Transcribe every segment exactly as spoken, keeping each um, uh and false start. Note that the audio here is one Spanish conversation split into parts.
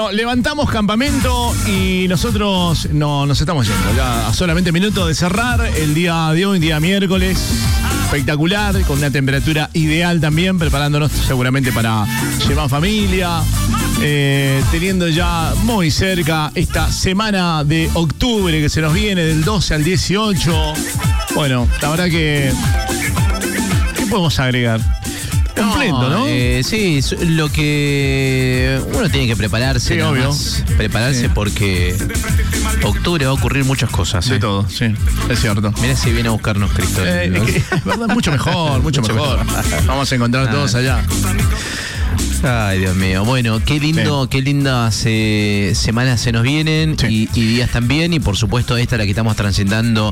Bueno, levantamos campamento y nosotros no, nos estamos yendo. Ya a solamente minutos de cerrar el día de hoy, día miércoles. Espectacular, con una temperatura ideal también, preparándonos seguramente para llevar familia. Eh, teniendo ya muy cerca esta semana de octubre que se nos viene del doce al dieciocho. Bueno, la verdad que... ¿Qué podemos agregar? Completo, ¿no? Eh, sí, lo que uno tiene que prepararse, sí, obvio. Más, prepararse sí. Porque octubre va a ocurrir muchas cosas. De eh. todo, sí, es cierto. Mirá si viene a buscarnos Cristo. Eh, es que, es verdad, mucho mejor, mucho, mucho mejor. mejor. Vamos a encontrar ah. todos allá. Ay, Dios mío. Bueno, qué lindo, sí. qué lindas eh, semanas se nos vienen sí. y, y días también. Y por supuesto, esta la que estamos transitando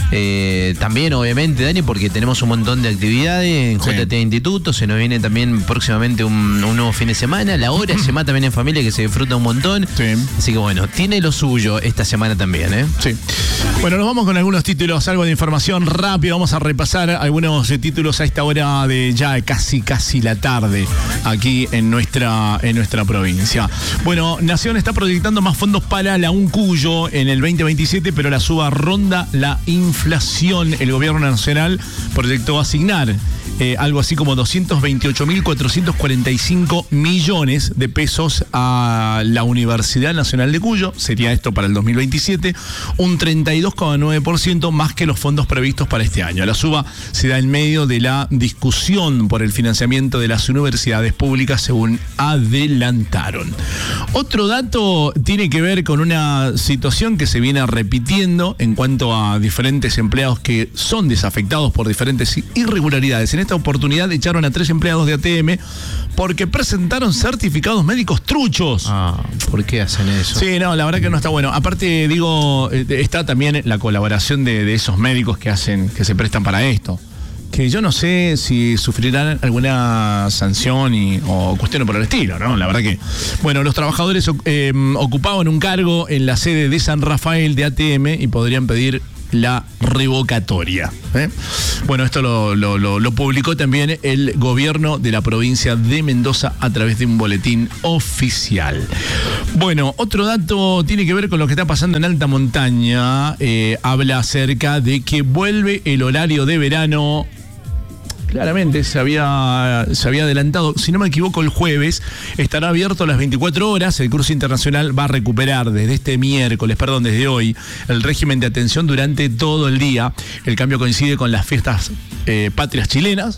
eh, también, obviamente, Dani, porque tenemos un montón de actividades en sí. J T Instituto. Se nos viene también próximamente un, un nuevo fin de semana. La hora se llama también en familia, que se disfruta un montón. Sí. Así que bueno, tiene lo suyo esta semana también, ¿eh? Sí. Bueno, nos vamos con algunos títulos, algo de información rápido. Vamos a repasar algunos títulos a esta hora de ya casi, casi la tarde aquí en nuestra, en nuestra provincia. Bueno, Nación está proyectando más fondos para la UNCuyo en el veinte veintisiete, pero la suba ronda la inflación. El gobierno nacional proyectó asignar eh, algo así como doscientos veintiocho mil cuatrocientos cuarenta y cinco millones de pesos a la Universidad Nacional de Cuyo. Sería esto para el dos mil veintisiete, un treinta y dos coma nueve por ciento más que los fondos previstos para este año. La suba se da en medio de la discusión por el financiamiento de las universidades públicas, según adelantaron. Otro dato tiene que ver con una situación que se viene repitiendo en cuanto a diferentes empleados que son desafectados por diferentes irregularidades. En esta oportunidad echaron a tres empleados de A T M porque presentaron certificados médicos truchos. Ah, ¿por qué hacen eso? Sí, no, la verdad que no está bueno. Aparte, digo, está también la colaboración de, de esos médicos que hacen, que se prestan para esto. Que yo no sé si sufrirán alguna sanción y, o cuestiones por el estilo, ¿no? La verdad que... Bueno, los trabajadores eh, ocupaban un cargo en la sede de San Rafael de A T M y podrían pedir la revocatoria. ¿eh? Bueno, esto lo, lo, lo, lo publicó también el gobierno de la provincia de Mendoza a través de un boletín oficial. Bueno, otro dato tiene que ver con lo que está pasando en alta montaña. Eh, habla acerca de que vuelve el horario de verano. Claramente se había, se había adelantado, si no me equivoco, el jueves estará abierto a las veinticuatro horas. El cruce internacional va a recuperar desde este miércoles, perdón, desde hoy, el régimen de atención durante todo el día. El cambio coincide con las fiestas eh, patrias chilenas.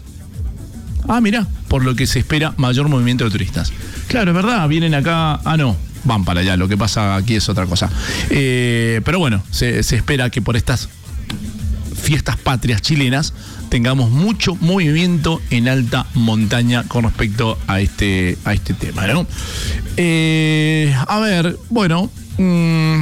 Ah, mirá, por lo que se espera mayor movimiento de turistas. Claro, es verdad, vienen acá, ah, no, van para allá, lo que pasa aquí es otra cosa. Eh, pero bueno, se, se espera que por estas fiestas patrias chilenas tengamos mucho movimiento en alta montaña con respecto a este, a este tema, ¿no? Eh, a ver, bueno, mmm,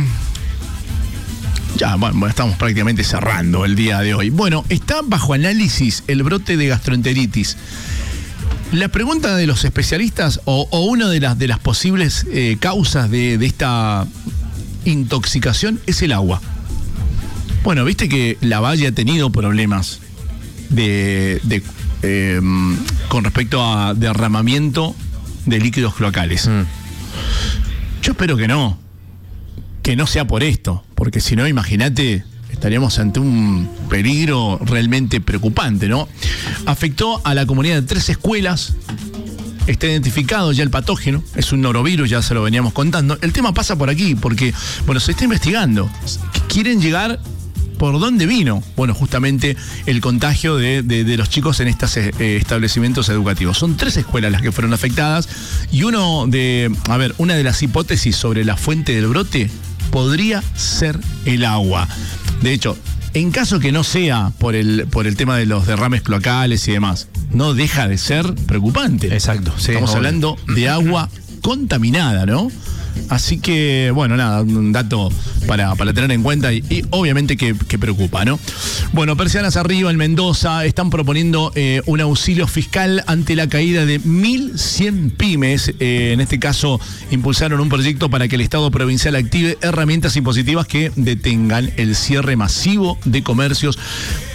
ya bueno, estamos prácticamente cerrando el día de hoy. Bueno, está bajo análisis el brote de gastroenteritis. La pregunta de los especialistas, o, o una de las, de las posibles eh, causas de, de esta intoxicación, es el agua. Bueno, viste que la Valle ha tenido problemas de, de eh, con respecto a derramamiento de líquidos cloacales. Mm. Yo espero que no, que no sea por esto, porque si no, imagínate, estaríamos ante un peligro realmente preocupante, ¿no? Afectó a la comunidad de tres escuelas. Está identificado ya el patógeno, es un norovirus, ya se lo veníamos contando. El tema pasa por aquí, porque, bueno, se está investigando. Quieren llegar por dónde vino. Bueno, justamente el contagio de, de, de los chicos en estos eh, establecimientos educativos. Son tres escuelas las que fueron afectadas y uno de, a ver, una de las hipótesis sobre la fuente del brote podría ser el agua. De hecho, en caso que no sea por el, por el tema de los derrames cloacales y demás, no deja de ser preocupante. Exacto. Sí, estamos obvio. hablando de agua contaminada, ¿no? Así que, bueno, nada, un dato para, para tener en cuenta y, y obviamente que, que preocupa, ¿no? Bueno, Persianas Arriba en Mendoza están proponiendo eh, un auxilio fiscal ante la caída de mil cien pymes. Eh, en este caso, impulsaron un proyecto para que el Estado provincial active herramientas impositivas que detengan el cierre masivo de comercios.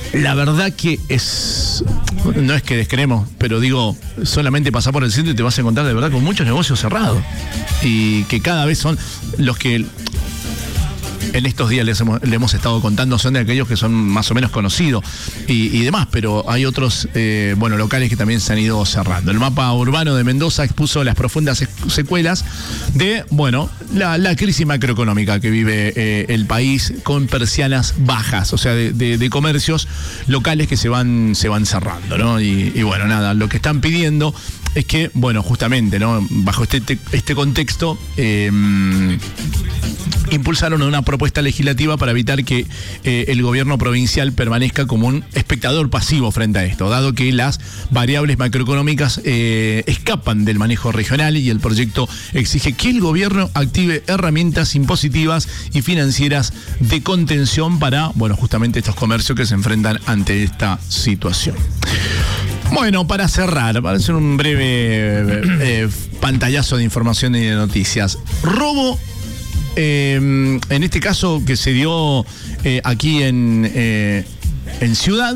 La verdad que es, no es que descreemos, pero digo, solamente pasar por el centro y te vas a encontrar de verdad con muchos negocios cerrados. Y que cada vez son los que en estos días les hemos, le hemos estado contando, son de aquellos que son más o menos conocidos y, y demás, pero hay otros, eh, bueno, locales que también se han ido cerrando. El mapa urbano de Mendoza expuso las profundas secuelas de, bueno, la, la crisis macroeconómica que vive eh, el país con persianas bajas, o sea, de, de, de comercios locales que se van, se van cerrando, ¿no? Y, y bueno, nada, lo que están pidiendo es que, bueno, justamente, ¿no? Bajo este, este contexto, eh, impulsaron una propuesta legislativa para evitar que eh, el gobierno provincial permanezca como un espectador pasivo frente a esto, dado que las variables macroeconómicas eh, escapan del manejo regional y el proyecto exige que el gobierno active herramientas impositivas y financieras de contención para, bueno, justamente estos comercios que se enfrentan ante esta situación. Bueno, para cerrar, para hacer un breve eh, pantallazo de información y de noticias. Robo, eh, en este caso que se dio eh, aquí en, eh, en Ciudad.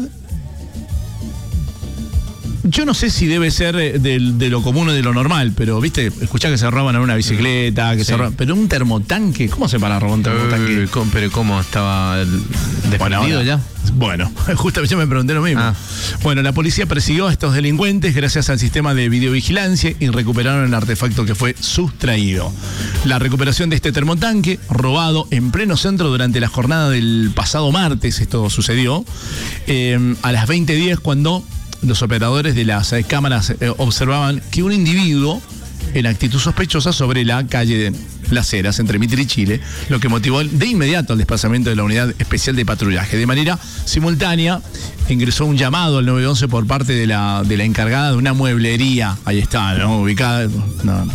Yo no sé si debe ser de, de lo común o de lo normal, pero, viste, escuchá que se roban en una bicicleta, que sí. se roban, pero un termotanque, ¿cómo se para robar un termotanque? Uh, pero ¿cómo? ¿Estaba desprendido bueno, ya? Bueno, justamente yo me pregunté lo mismo. Ah. Bueno, la policía persiguió a estos delincuentes gracias al sistema de videovigilancia y recuperaron el artefacto que fue sustraído. La recuperación de este termotanque, robado en pleno centro durante la jornada del pasado martes, esto sucedió, eh, a las veinte diez, cuando los operadores de las eh, cámaras eh, observaban que un individuo en actitud sospechosa sobre la calle de Las Heras, entre Mitre y Chile, lo que motivó de inmediato el desplazamiento de la unidad especial de patrullaje. De manera simultánea, ingresó un llamado al nueve once por parte de la, de la encargada de una mueblería. Ahí está, ¿no? Ubicada. No.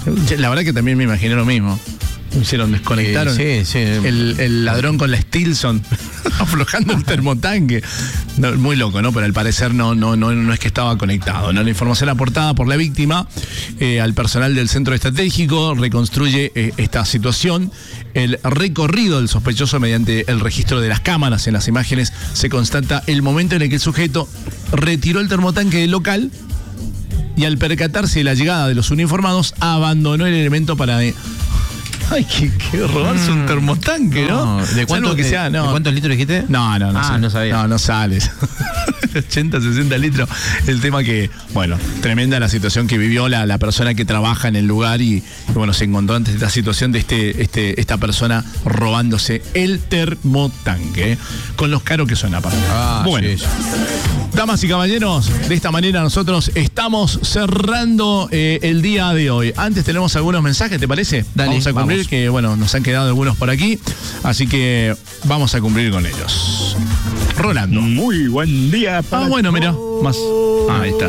La verdad que también me imaginé lo mismo. Hicieron, desconectaron sí, sí, sí. El, el ladrón con la Stilson aflojando el termotanque. No, muy loco, ¿no? Pero al parecer no, no, no, no es que estaba conectado, ¿no? La información aportada por la víctima eh, al personal del centro estratégico reconstruye eh, esta situación. El recorrido del sospechoso mediante el registro de las cámaras. En las imágenes se constata el momento en el que el sujeto retiró el termotanque del local y, al percatarse de la llegada de los uniformados, abandonó el elemento para... Eh, Ay, que, que robarse mm. un termotanque, ¿no? no ¿De, cuánto, que sea, no. ¿De cuántos litros dijiste? No, no, no. Ah, no sabía. No, no sales. ochenta, sesenta litros. El tema que, bueno, tremenda la situación que vivió la, la persona que trabaja en el lugar y, y bueno, se encontró ante esta situación de este, este, esta persona robándose el termotanque, ¿eh? Con los caros que son aparte. Ah, bueno. Sí, sí. Damas y caballeros, de esta manera nosotros estamos cerrando eh, el día de hoy. Antes tenemos algunos mensajes, ¿te parece? Dale, vamos a cumplir, vamos. Que bueno, nos han quedado algunos por aquí, así que vamos a cumplir con ellos. Rolando. Muy buen día para Ah, bueno, mira, más. Ah, ahí está.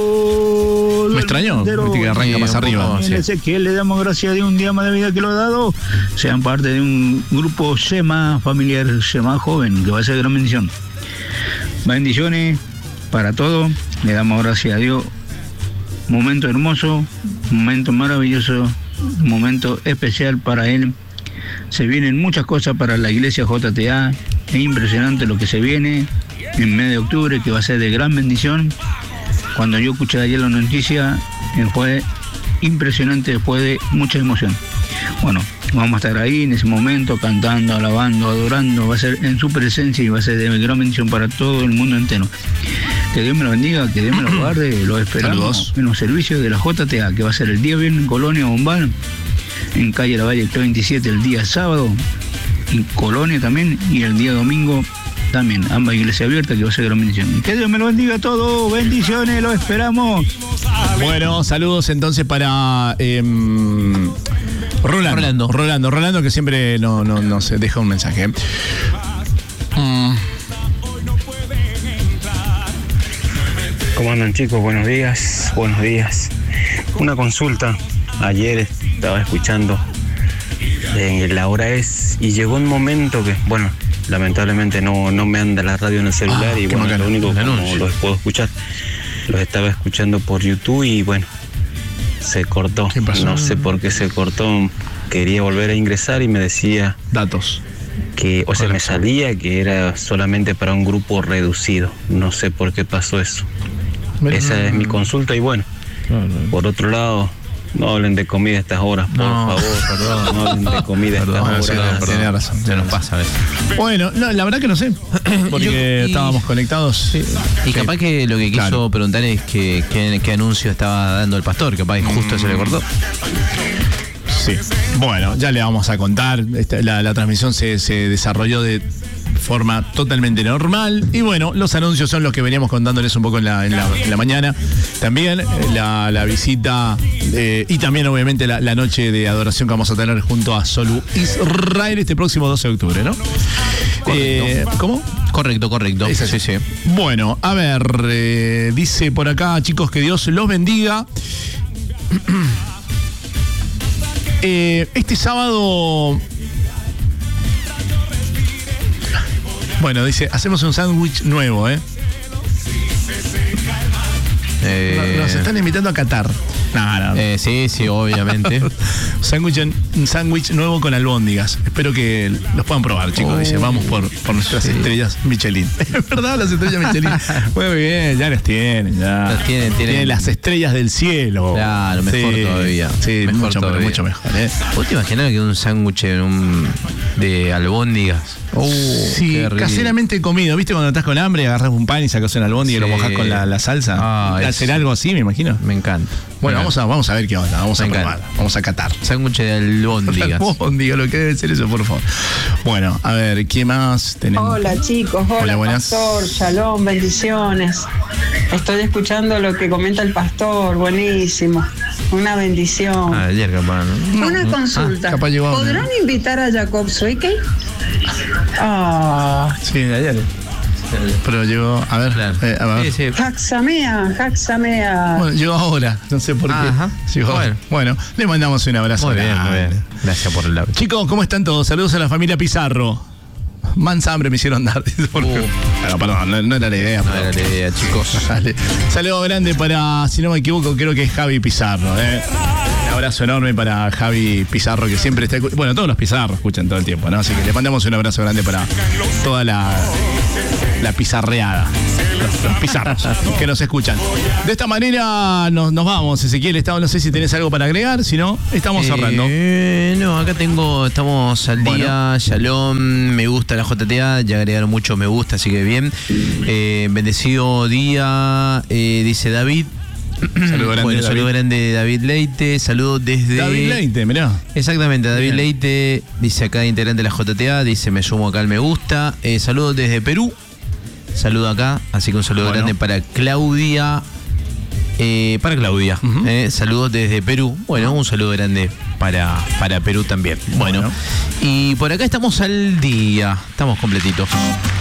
Mm. Me extrañó, viste que arranca más arriba. Sí. Ezequiel, le damos gracias a Dios un día más de vida que lo ha dado. Sean parte de un grupo Shema familiar, Shema joven, que va a ser gran bendición. Bendiciones para todos, le damos gracias a Dios. Momento hermoso, momento maravilloso, momento especial para él. Se vienen muchas cosas para la iglesia J T A, es impresionante lo que se viene en mes de octubre, que va a ser de gran bendición. Cuando yo escuché ayer la noticia, fue impresionante, fue de mucha emoción. Bueno, vamos a estar ahí en ese momento, cantando, alabando, adorando. Va a ser en su presencia y va a ser de gran bendición para todo el mundo entero. Que Dios me lo bendiga, que Dios me lo guarde. Lo esperamos Saludos. En los servicios de la J T A, que va a ser el día viernes en Colonia Bombal, en calle La Valle veintisiete, el día sábado, en Colonia también, y el día domingo también, ambas iglesias abiertas, que va a ser gran bendición. Que Dios me lo bendiga a todos, bendiciones, lo esperamos. Bueno, saludos entonces para eh, Rolando, Rolando, Rolando, Rolando, que siempre no, no, no se deja un mensaje. Mm. ¿Cómo andan, chicos? Buenos días, buenos días. Una consulta. Ayer estaba escuchando eh, la hora es y llegó un momento que, bueno, lamentablemente no, no me anda la radio en el celular ah, y bueno, lo único que no los puedo escuchar, los estaba escuchando por YouTube y bueno, se cortó. ¿Qué pasó? No sé por qué se cortó. Quería volver a ingresar y me decía datos que, o sea, me salía que era solamente para un grupo reducido. No sé por qué pasó eso. Esa es mi consulta y bueno, por otro lado, no hablen de comida a estas horas, por No, favor, perdón, no hablen de comida a estas Perdón, horas. perdón, perdón. Tenés razón, Se nos pasa a veces. Bueno, no, la verdad que no sé, porque Yo- y- estábamos conectados. Y capaz que lo que quiso Claro. preguntar es que, que- qué anuncio estaba dando el pastor, capaz que justo se le cortó. Sí. Bueno, ya le vamos a contar. Esta- la, la transmisión se, se desarrolló de forma totalmente normal. Y bueno, los anuncios son los que veníamos contándoles un poco en la, en la, en la mañana. También eh, la, la visita eh, y también obviamente la, la noche de adoración que vamos a tener junto a Solu Israel este próximo doce de octubre, ¿no? Eh, ¿Cómo? Correcto, correcto. Es así. Sí, sí. Bueno, a ver, eh, dice por acá, chicos, que Dios los bendiga. Eh, este sábado. Bueno, dice, hacemos un sándwich nuevo, ¿eh? Eh, Nos están invitando a Qatar. No, no. eh, sí, sí, obviamente. Sándwich en- un sándwich nuevo con albóndigas. Espero que los puedan probar, chicos. Oh, Dice, vamos por, por nuestras sí. estrellas Michelin. Es verdad, las estrellas Michelin. Muy bien, ya las tienen. Ya. Las tienen, tienen. las estrellas del cielo. Claro, mejor todavía. Sí, Mejor mucho, todavía. mucho mejor. ¿eh? ¿Vos te imaginás que un sándwich en un de albóndigas? Uh, Sí, qué rico. caseramente comido. ¿Viste cuando estás con hambre y agarras un pan y sacas un albóndiga y lo Sí. mojás con la, la salsa? Ah, Hacer es- algo así, me imagino. Me encanta. Bueno, Me vamos a, vamos a ver qué onda. Vamos a Me probar. encanta. Vamos a catar. encanta. Sándwich de albóndigas. Albóndiga, lo que debe ser eso, por favor. Bueno, a ver, ¿qué más tenemos? Hola chicos, hola, Hola, buenas. pastor, shalom, bendiciones. Estoy escuchando lo que comenta el pastor, buenísimo, una bendición. Ah, ayer capaz, ¿no? Una consulta, Ah, capaz llegó ahora. ¿podrán invitar a Jacob Suike? Ah, Sí, de ayer. Pero llegó, a ver, Claro. eh, a ver. Sí, sí. Jaxamea, Jaxamea. Bueno, llegó ahora, no sé por qué. Ajá. Llegó. Bueno. Bueno, le mandamos un abrazo. Muy bien, muy grande. bien. Gracias por el lado. Chicos, ¿cómo están todos? Saludos a la familia Pizarro. Mansa hambre me hicieron dar. Porque- Uh. Pero, perdón, no, no era la idea. No pero- era la idea, chicos. Dale. Saludo grande para, si no me equivoco, creo que es Javi Pizarro. ¿eh? Un abrazo enorme para Javi Pizarro, que siempre está. escu- Bueno, todos los Pizarros escuchan todo el tiempo, ¿no? Así que le mandamos un abrazo grande para toda la, la pizarreada. Los, los pizarros que nos escuchan. De esta manera nos, nos vamos, Ezequiel. Estamos, no sé si tenés algo para agregar, si no, estamos cerrando. Eh, no, acá tengo, estamos al Bueno. día, Shalom, me gusta la J T A, ya agregaron mucho me gusta, así que bien. Eh, bendecido día, eh, dice David. Saludo grande, Bueno, David. saludo grande de David Leite, saludo desde... David Leite, mirá. Exactamente, David Bien. Leite, dice acá integrante de la J T A, dice me sumo acá al me gusta. Eh, saludos desde Perú, saludo acá, así que un saludo Bueno. grande para Claudia. Eh, para Claudia, Ujú. eh, saludos desde Perú. Bueno, un saludo grande para, para Perú también. Bueno, Bueno. y por acá estamos al día, estamos completitos.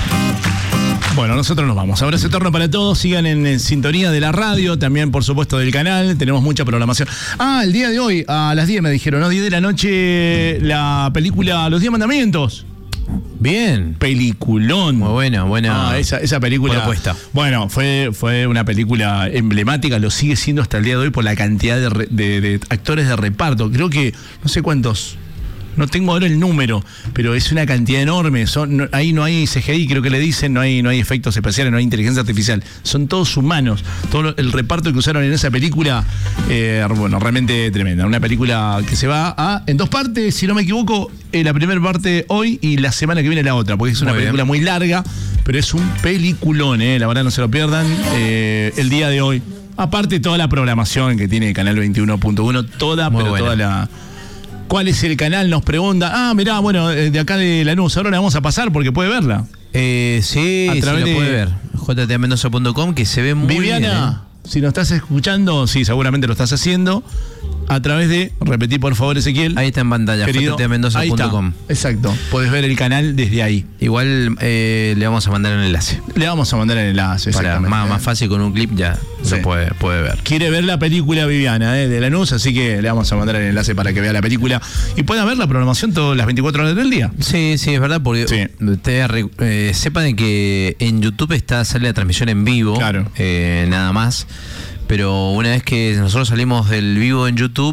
Bueno, nosotros nos vamos. Abrazo eterno para todos. Sigan en, en sintonía de la radio, también por supuesto del canal. Tenemos mucha programación. Ah, el día de hoy, a las diez me dijeron, ¿no? diez de la noche, la película Los Diez Mandamientos. Bien, Peliculón. muy buena, buena. Ah, esa, esa película. propuesta. Bueno, fue, fue una película emblemática, lo sigue siendo hasta el día de hoy por la cantidad de, re- de- de actores de reparto. Creo que no sé cuántos. No tengo ahora el número, pero es una cantidad enorme. Son, no- ahí no hay C G I, creo que le dicen, no hay, no hay efectos especiales, no hay inteligencia artificial. Son todos humanos. Todo lo- el reparto que usaron en esa película, eh, bueno, realmente tremenda. Una película que se va a, en dos partes, si no me equivoco, eh, la primera parte hoy y la semana que viene la otra, porque es una Muy bien. película muy larga, pero es un peliculón, eh, la verdad no se lo pierdan. Eh, el día de hoy. Aparte toda la programación que tiene Canal veintiuno punto uno, toda, Muy pero buena. toda la... ¿Cuál es el canal? Nos pregunta. Ah, mirá, bueno, eh, de acá de Lanús, ahora la vamos a pasar porque puede verla. Eh, sí, A sí través lo de- puede ver. j t a mendoza punto com, que se ve muy Viviana, bien. ¿eh? si nos estás escuchando, sí, seguramente lo estás haciendo, a través de, repetí por favor, Ezequiel. Ahí está en pantalla, querido, j t a mendoza ahí punto está, com. exacto, podés ver el canal desde ahí. Igual eh, le vamos a mandar un enlace. Le vamos a mandar el enlace. Para exactamente. más, más fácil con un clip ya Sí. se puede, puede ver. Quiere ver la película Viviana eh, de Lanús, así que le vamos a mandar el enlace para que vea la película y pueda ver la programación todas las veinticuatro horas del día. Sí, sí, es verdad, porque Sí. ustedes re- eh, sepan de que en YouTube está sale la transmisión en vivo, Claro. eh, nada más. Pero una vez que nosotros salimos del vivo en YouTube,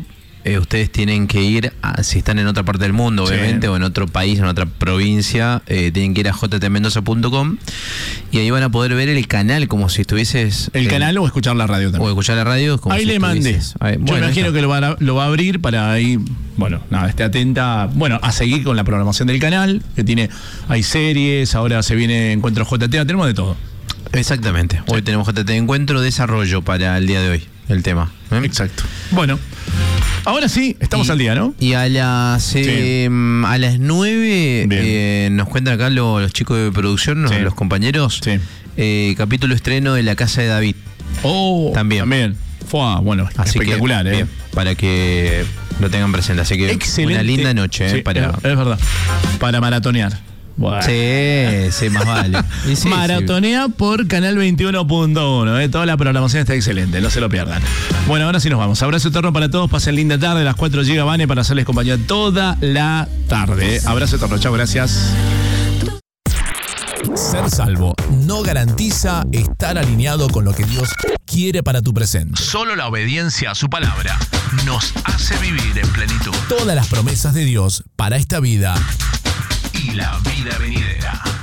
eh, ustedes tienen que ir, a, si están en otra parte del mundo, obviamente, sí. o en otro país, en otra provincia, eh, tienen que ir a j t mendoza punto com y ahí van a poder ver el canal como si estuvieses... ¿El eh, canal o escuchar la radio también? O escuchar la radio como ahí si le mandé. Ahí, Yo bueno, imagino que lo va, a, lo va a abrir para ahí, bueno, nada, esté atenta, bueno, a seguir con la programación del canal, que tiene, hay series, ahora se viene Encuentro J T, tenemos de todo. Exactamente. Hoy sí. tenemos J T de Encuentro, desarrollo para el día de hoy, el tema. ¿eh? Exacto. Bueno, ahora sí, estamos y, al día, ¿no? Y a las sí. eh, a las nueve eh, nos cuentan acá los, los chicos de producción, sí. los compañeros, sí. eh, capítulo estreno de La Casa de David. Oh, también. También. Fue, bueno, así espectacular, que, ¿eh? Bien, para que lo tengan presente. Así que excelente. Una linda noche, sí, ¿eh? Para... Es verdad. Para maratonear. Bueno. Sí, sí, más vale. Sí, Maratonea sí. por Canal veintiuno punto uno. ¿eh? Toda la programación está excelente, no se lo pierdan. Bueno, ahora sí nos vamos. Abrazo eterno para todos. Pasen linda tarde. A las cuatro llega Vane para hacerles compañía toda la tarde. ¿eh? Abrazo eterno. Chao, gracias. Ser salvo no garantiza estar alineado con lo que Dios quiere para tu presente. Solo la obediencia a su palabra nos hace vivir en plenitud. Todas las promesas de Dios para esta vida y la vida venidera.